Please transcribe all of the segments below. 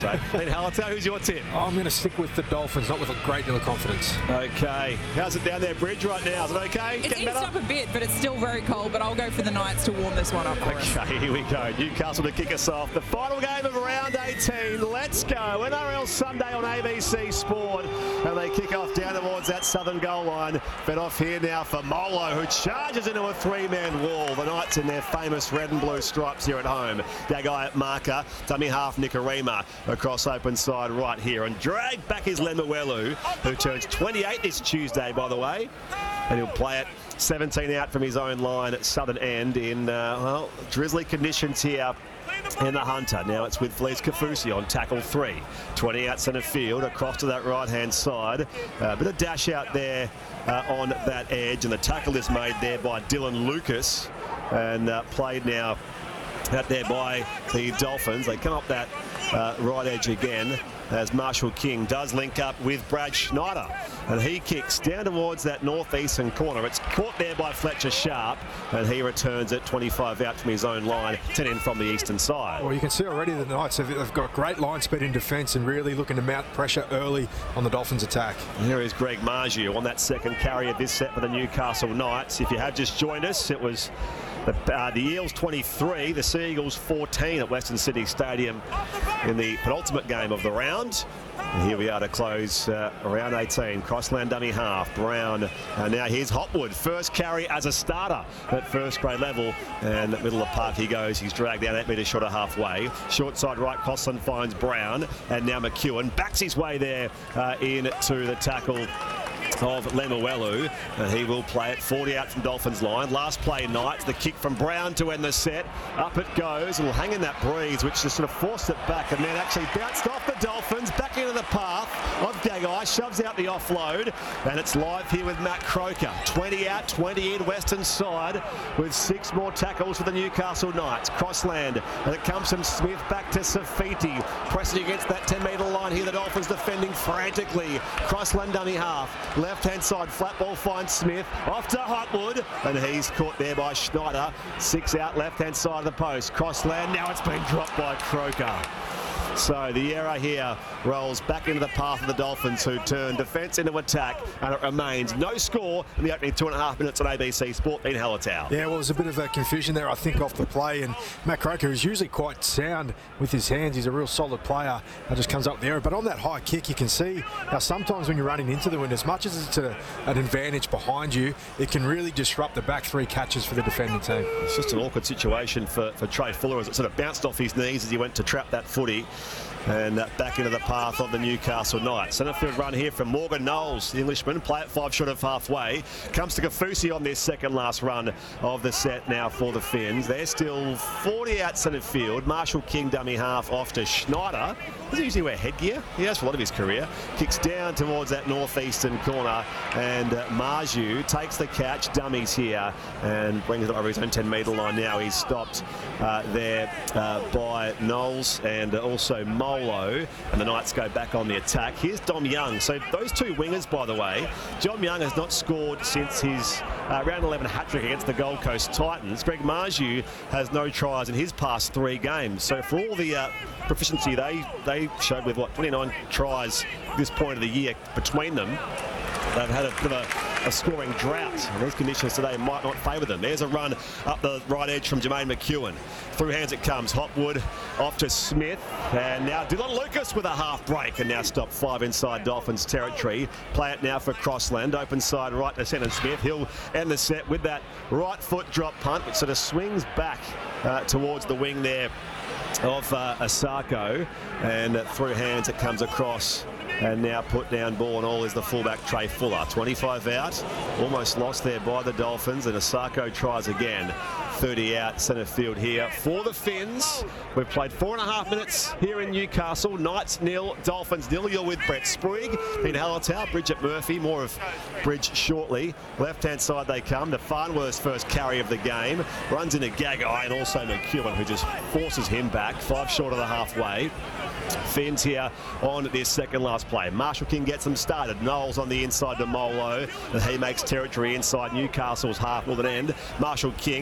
Dean Hallertau, who's your tip? I'm going to stick with the Dolphins, not with a great deal of confidence. Okay. How's it down there, Bridge, right now? Is it okay? It's eased up a bit, but it's still very cold, but I'll go for the Knights to warm this one up for us. Okay, here we go. Newcastle to kick us off. The final game of round 18. Let's go. NRL Sunday on ABC Sport. And they kick off down towards that southern goal line. Fed off here now for Molo, who charges into a three-man wall. The Knights in their famous red and blue stripes here at home. Gagai at marker. Dummy half Nikorima across open side right here. And dragged back is Lemuelu, who turns 28 this Tuesday, by the way. And he'll play it 17 out from his own line at southern end in, drizzly conditions here in the Hunter. Now it's with Felice Kafusi on tackle 3. 20 out centre field, across to that right-hand side. A bit of dash out there on that edge, and the tackle is made there by Dylan Lucas, and played now out there by the Dolphins. They come up that right edge again as Marshall King does link up with Brad Schneider, and he kicks down towards that northeastern corner. It's caught there by Fletcher Sharp, and he returns it 25 out from his own line, 10 in from the eastern side. Well, you can see already the Knights have got great line speed in defence and really looking to mount pressure early on the Dolphins' attack. And here is Greg Marju on that second carry of this set for the Newcastle Knights. If you have just joined us, it was the Eels 23, the Seagulls 14 at Western Sydney Stadium in the penultimate game of the round. And here we are to close round 18. Crossland dummy half. Brown. Now here's Hopwood. First carry as a starter at first grade level. And middle of the park he goes. He's dragged down 8 metres short of halfway. Short side right. Crossland finds Brown. And now McEwen backs his way there into the tackle of Lemuelu, and he will play it 40 out from Dolphins line. Last play Knights, the kick from Brown to end the set. Up it goes, and will hang in that breeze, which just sort of forced it back, and then actually bounced off the Dolphins, back into the path of Gagai, shoves out the offload, and it's live here with Matt Croker. 20 out, 20 in, western side, with 6 more tackles for the Newcastle Knights. Crossland, and it comes from Smith back to Safiti, pressing against that 10-metre line here. The Dolphins defending frantically. Crossland dummy half. Left-hand side, flat ball finds Smith, off to Hotwood, and he's caught there by Schneider. 6 out, left-hand side of the post. Crossland, now it's been dropped by Croker. So the error here rolls back into the path of the Dolphins, who turn defence into attack, and it remains no score in the opening 2.5 minutes on ABC Sport. Dean Hallertau. Yeah, well, there's a bit of a confusion there, I think, off the play, and Matt Croker is usually quite sound with his hands. He's a real solid player. Just comes up there, but on that high kick, you can see how sometimes when you're running into the wind, as much as it's an advantage behind you, it can really disrupt the back 3 catches for the defending team. It's just an awkward situation for Trey Fuller, as it sort of bounced off his knees as he went to trap that footy. And back into the path of the Newcastle Knights. Centre field run here from Morgan Knowles, the Englishman. Play it 5 short of halfway. Comes to Kafusi on this second last run of the set now for the Finns. They're still 40 out centre field. Marshall King dummy half off to Schneider. Does he usually wear headgear? He has for a lot of his career. Kicks down towards that northeastern corner, and Marju takes the catch. Dummies here and brings it over his own 10-metre line. Now he's stopped there by Knowles and also Molo, and the Knights go back on the attack. Here's Dom Young. So those 2 wingers, by the way, Dom Young has not scored since his round 11 hat-trick against the Gold Coast Titans. Greg Marju has no tries in his past 3 games. So for all the proficiency they showed with, 29 tries at this point of the year between them, they've had a bit of a scoring drought, and these conditions today might not favour them. There's a run up the right edge from Jermaine McEwen. Through hands it comes. Hopwood off to Smith, and now Dylan Lucas with a half break, and now stop 5 inside Dolphins territory. Play it now for Crossland. Open side right to Shannon Smith. He'll end the set with that right foot drop punt, which sort of swings back towards the wing there of Asako, and through hands it comes across, and now put down ball and all is the fullback Trey Fuller. 25 out, almost lost there by the Dolphins, and Asako tries again. 30 out centre field here for the Finns. We've played 4.5 minutes here in Newcastle. Knights 0, Dolphins 0. You're with Brett Sprague, Dean Hallertau, Bridget Murphy. More of Bridge shortly. Left-hand side they come. The Farnworth's first carry of the game. Runs into Gagai and also McEwen, who just forces him back. 5 short of the halfway. Finns here on this second last play. Marshall King gets them started. Knowles on the inside to Molo, and he makes territory inside Newcastle's half northern end. Marshall King finds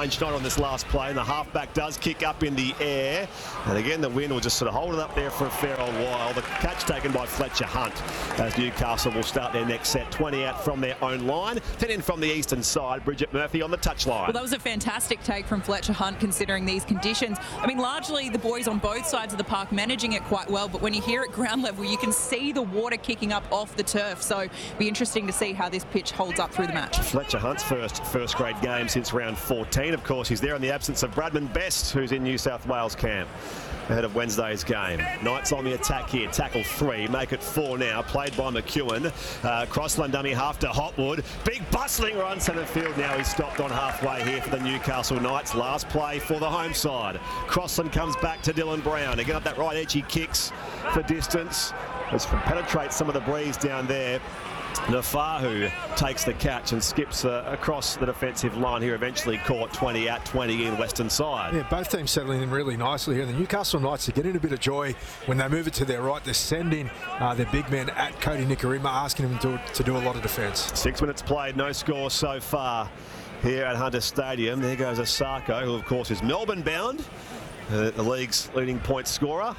behind Schneider on this last play, and the halfback does kick up in the air. And again, the wind will just sort of hold it up there for a fair old while. The catch taken by Fletcher Hunt as Newcastle will start their next set. 20 out from their own line, 10 in from the eastern side. Bridget Murphy on the touchline. Well, that was a fantastic take from Fletcher Hunt considering these conditions. I mean, largely the boys on both sides of the park managing it quite well, but when you hear at ground level, you can see the water kicking up off the turf. So it'll be interesting to see how this pitch holds up through the match. Fletcher Hunt's first grade game since round 14. Of course, he's there in the absence of Bradman Best, who's in New South Wales camp ahead of Wednesday's game. Knights on the attack here. Tackle 3, make it 4 now. Played by McEwen. Crossland dummy half to Hotwood. Big bustling run centre field now. He's stopped on halfway here for the Newcastle Knights. Last play for the home side. Crossland comes back to Dylan Brown. Again up that right edge, he kicks for distance. Just penetrates some of the breeze down there. Nafahu takes the catch and skips across the defensive line here, eventually caught 20 out, 20 in western side. Yeah, both teams settling in really nicely here. The Newcastle Knights are getting a bit of joy when they move it to their right. They're sending their big man at Cody Nikarima, asking him to do a lot of defence. 6 minutes played, no score so far here at Hunter Stadium. There goes Asako, who of course is Melbourne bound, the league's leading point scorer.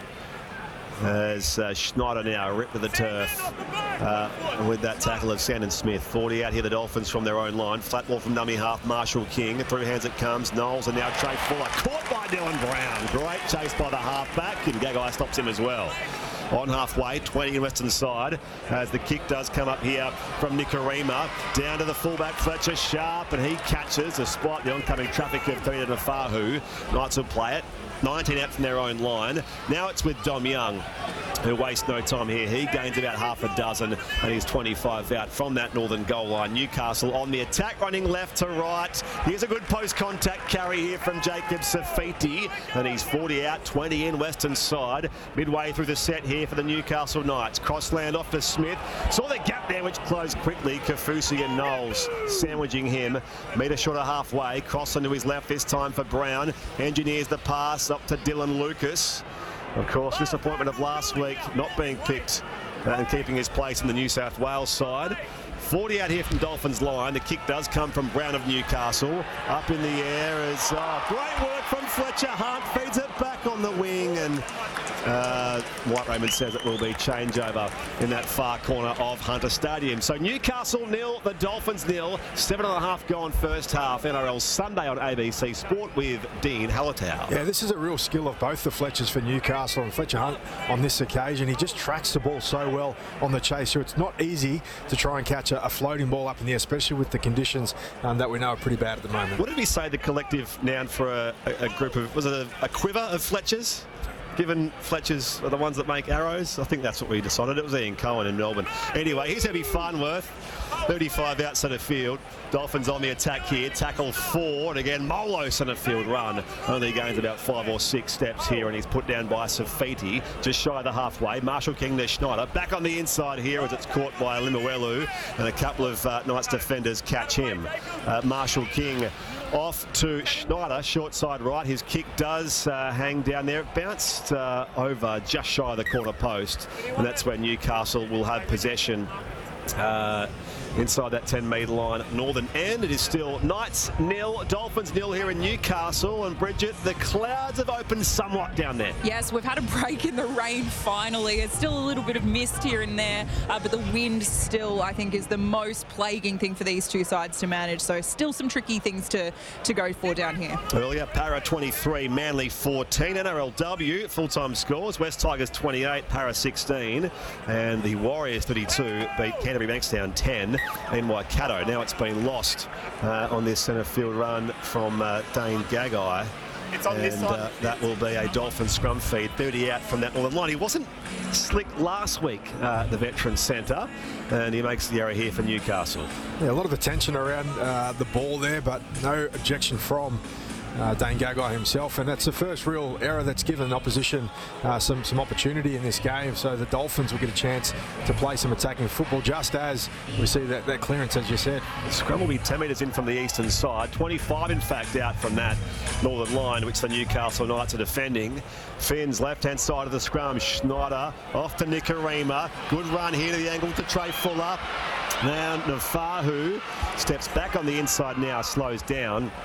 As Schneider now ripped to the turf with that tackle of Sandon Smith. 40 out here, the Dolphins from their own line. Flat ball from dummy half, Marshall King. Through hands it comes. Knowles and now Trey Fuller. Caught by Dylan Brown. Great chase by the halfback, and Gagai stops him as well. On halfway, 20 in western side, as the kick does come up here from Nikarima. Down to the fullback, Fletcher Sharp, and he catches despite the oncoming traffic of Peter Nafahu. Knights will play it. 19 out from their own line. Now it's with Dom Young, who wastes no time here. He gains about half a dozen, and he's 25 out from that northern goal line. Newcastle on the attack, running left to right. Here's a good post-contact carry here from Jacob Safiti, and he's 40 out, 20 in western side. Midway through the set here for the Newcastle Knights. Crossland off to Smith. Saw the gap there, which closed quickly. Kafusi and Knowles sandwiching him. Metre short of halfway. Crossland to his left this time for Brown. Engineers the pass up to Dylan Lucas. Of course, disappointment of last week not being picked and keeping his place in the New South Wales side. 40 out here from Dolphins line. The kick does come from Brown of Newcastle. Up in the air as great work from Fletcher Hunt. Feeds it back on the wing, and White Raymond says it will be changeover in that far corner of Hunter Stadium. So Newcastle 0, the Dolphins 0. 7.5 gone first half. NRL Sunday on ABC Sport with Dean Hallertau. Yeah, this is a real skill of both the Fletchers for Newcastle, and Fletcher Hunt on this occasion. He just tracks the ball so well on the chase. So it's not easy to try and catch a floating ball up in the air, especially with the conditions that we know are pretty bad at the moment. What did we say the collective noun for a group of, was it a quiver of Fletchers? Given Fletchers are the ones that make arrows, I think that's what we decided. It was Ian Cohen in Melbourne. Anyway, here's Heavy Farnworth, 35 out centre field. Dolphins on the attack here. Tackle 4, and again Molo centre field run. Only gains about 5 or 6 steps here, and he's put down by Safiti, just shy of the halfway. Marshall King to Schneider. Back on the inside here as it's caught by Limuelu, and a couple of Knights defenders catch him. Marshall King off to Schneider, short side right. His kick does hang down there. It bounced over just shy of the corner post, and that's where Newcastle will have possession inside that 10-metre line northern end. It is still Knights 0, Dolphins 0 here in Newcastle. And Bridget, the clouds have opened somewhat down there. Yes, we've had a break in the rain finally. It's still a little bit of mist here and there, but the wind still, I think, is the most plaguing thing for these two sides to manage. So still some tricky things to go for down here. Earlier, Para 23, Manly 14. NRLW, full-time scores. West Tigers 28, Para 16. And the Warriors 32 beat Canterbury Bankstown 10 in Waikato. Now it's been lost on this centre field run from Dane Gagai. It's on this side. That will be a Dolphin scrum feed. 30 out from that northern line. He wasn't slick last week, the veteran centre, and he makes the error here for Newcastle. Yeah, a lot of attention around the ball there, but no objection from Dane Gagai himself, and that's the first real error that's given opposition some opportunity in this game. So the Dolphins will get a chance to play some attacking football, just as we see that clearance, as you said. The scrum will be 10 metres in from the eastern side, 25 in fact out from that northern line, which the Newcastle Knights are defending. Finn's left-hand side of the scrum. Schneider off to Nikarima. Good run here to the angle to Trey Fuller. Now Nafahu steps back on the inside now, slows down.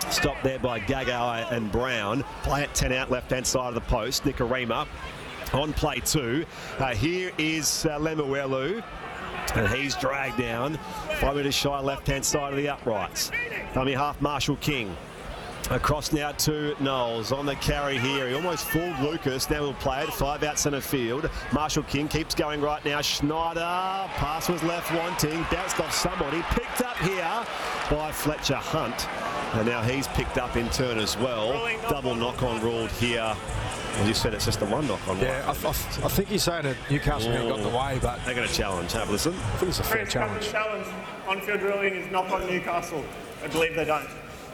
Stopped there by Gagai and Brown. Play at 10 out, left-hand side of the post. Nikorima on play 2. Here is Lemuelu. And he's dragged down. 5 metres shy, left-hand side of the uprights. Dummy half, Marshall King. Across now to Knowles on the carry here. He almost fooled Lucas. Now he'll play it 5 out centre field. Marshall King keeps going right now. Schneider. Pass was left wanting. Bounced off somebody. Picked up here by Fletcher Hunt. And now he's picked up in turn as well. Double knock-on ruled here. As you said, it's just the one knock-on. Yeah, I think he's saying that Newcastle got in the way, but they're going to challenge. Have a listen. I think it's a fair challenge. Challenge on-field ruling is knock on Newcastle. I believe they don't.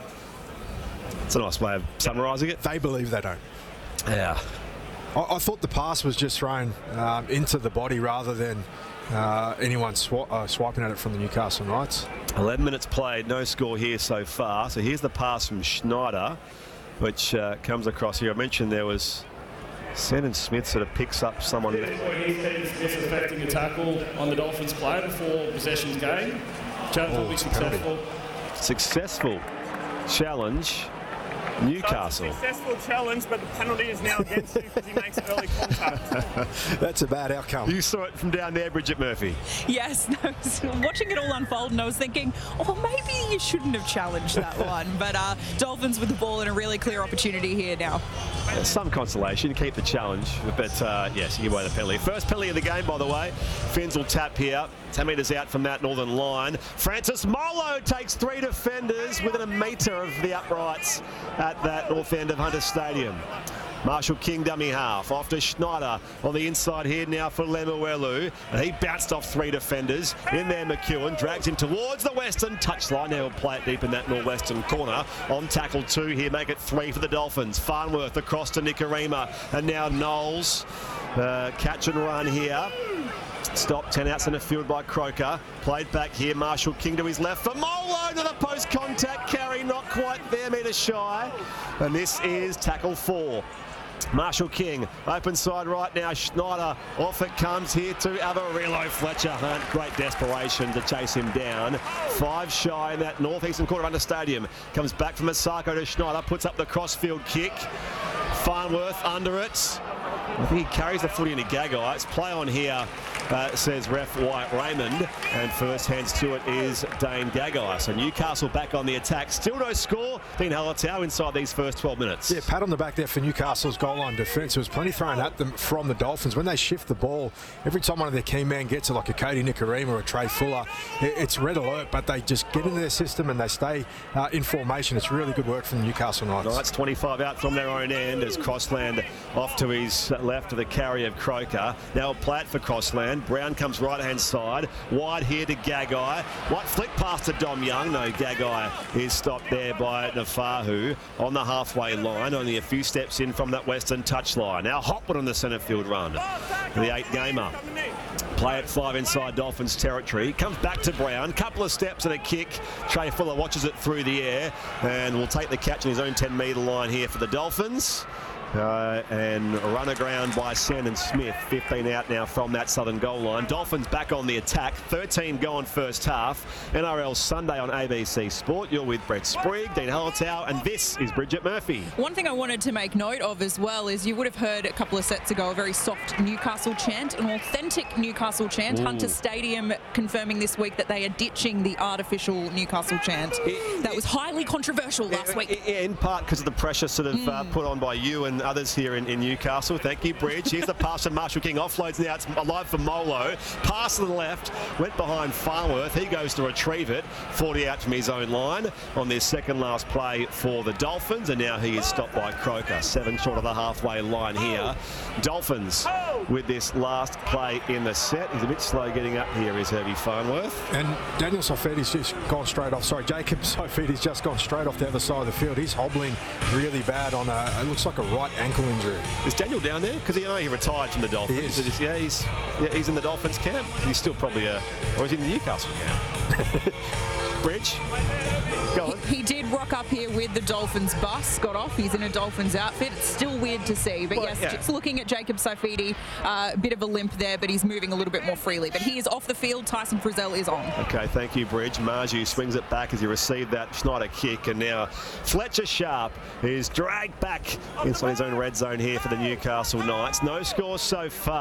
It's a nice way of summarising it. They believe they don't. Yeah. I thought the pass was just thrown into the body rather than anyone swiping at it from the Newcastle Knights. 11 minutes played, no score here so far. So here's the pass from Schneider, which comes across here. I mentioned there was Sandon Smith sort of picks up someone. Disrespecting a tackle on the Dolphins player before possession's game. Challenge will be successful. Successful challenge. Newcastle. Successful challenge, but the penalty is now against you because he makes early contact. That's a bad outcome. You saw it from down there, Bridget Murphy. Yes, I was watching it all unfold and I was thinking, oh, maybe you shouldn't have challenged that one. But Dolphins with the ball and a really clear opportunity here now. Some consolation, keep the challenge, but yes, you give away the penalty. First penalty of the game, by the way. Finns will tap here. 10 metres out from that northern line. Francis Molo takes 3 defenders within a metre of the uprights at that north end of Hunter Stadium. Marshall King dummy half. Off to Schneider on the inside here now for Lemuelu. And he bounced off 3 defenders. In there McEwen drags him towards the western touchline. Now he'll play it deep in that northwestern corner. On tackle 2 here, make it 3 for the Dolphins. Farnworth across to Nikorima. And now Knowles. Catch and run here. Stopped 10 out centre field by Croker. Played back here, Marshall King to his left for Molo to the post contact carry, not quite there, metre shy. And this is tackle 4. Marshall King, open side right now, Schneider, off it comes here to Averillo. Fletcher Hunt, great desperation to chase him down. 5 shy in that northeastern quarter under stadium. Comes back from Asako to Schneider, puts up the crossfield kick. Farnworth under it. I think he carries the footy into Gagai. It's play on here, says ref Wyatt Raymond. And first hands to it is Dane Gagai. So Newcastle back on the attack. Still no score. Dean Halatau inside these first 12 minutes. Yeah, pat on the back there for Newcastle's goal line defence. There was plenty thrown at them from the Dolphins. When they shift the ball, every time one of their key men gets it, like a Cody Nikorima or a Trey Fuller, it's red alert, but they just get into their system and they stay in formation. It's really good work from the Newcastle Knights. Knights 25 out from their own end as Crossland off to his left to the carry of Croker. Now Platt for Crossland. Brown comes right-hand side. Wide here to Gagai. White flick past to Dom Young. No, Gagai is stopped there by Nafahu on the halfway line. Only a few steps in from that western touchline. Now Hopwood on the centre field run. The 8-gamer. Play at 5 inside Dolphins territory. Comes back to Brown. Couple of steps and a kick. Trey Fuller watches it through the air and will take the catch on his own 10-metre line here for the Dolphins. And run aground by Sandon Smith. 15 out now from that southern goal line. Dolphins back on the attack. 13 gone first half. NRL Sunday on ABC Sport. You're with Brett Sprigg, Dean Halatau, and this is Bridget Murphy. One thing I wanted to make note of as well is you would have heard a couple of sets ago a very soft Newcastle chant, an authentic Newcastle chant. Ooh. Hunter Stadium confirming this week that they are ditching the artificial Newcastle chant. That was highly controversial last week. In part because of the pressure sort of put on by you and others here in Newcastle. Thank you, Bridge. Here's the pass from Marshall King. Offloads now. It's alive for Molo. Pass to the left. Went behind Farnworth. He goes to retrieve it. 40 out from his own line on their second last play for the Dolphins. And now he is stopped by Croker. 7 short of the halfway line here. Dolphins with this last play in the set. He's a bit slow getting up here, is Herbie Farnworth. And Daniel Saifiti's just gone straight off. Sorry, Jacob Saifiti's just gone straight off the other side of the field. He's hobbling really bad on it looks like a right ankle injury. Is Daniel down there? Because he retired from the Dolphins. He is. He's in the Dolphins camp. He's still probably or is he in the Newcastle camp? Bridge. Go on. He did rock up here with the Dolphins bus, got off. He's in a Dolphins outfit. It's still weird to see. But Well, yes, yeah. just looking at Jacob Saifidi, a bit of a limp there, but he's moving a little bit more freely. But he is off the field. Tyson Frizzell is on. Okay, thank you, Bridge. Margie swings it back as he received that Schneider kick, and now Fletcher Sharp is dragged back inside his own red zone here for the Newcastle Knights. No score so far.